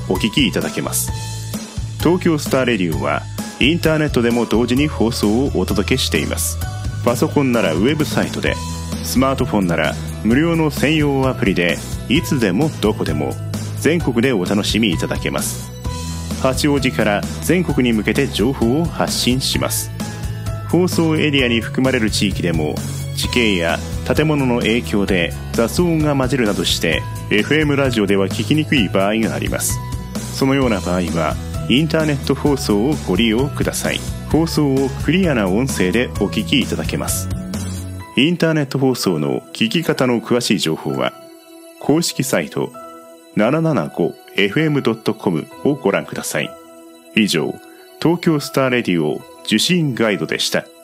お聞きいただけます。東京スターレディオはインターネットでも同時に放送をお届けしています。パソコンならウェブサイトで、スマートフォンなら無料の専用アプリで、いつでもどこでも全国でお楽しみいただけます。八王子から全国に向けて情報を発信します。放送エリアに含まれる地域でも地形や建物の影響で雑音が混じるなどして FM ラジオでは聞きにくい場合があります。そのような場合はインターネット放送をご利用ください。放送をクリアな音声でお聞きいただけます。インターネット放送の聞き方の詳しい情報は公式サイト 775fm.com をご覧ください。以上、東京スターレディオ受信ガイドでした。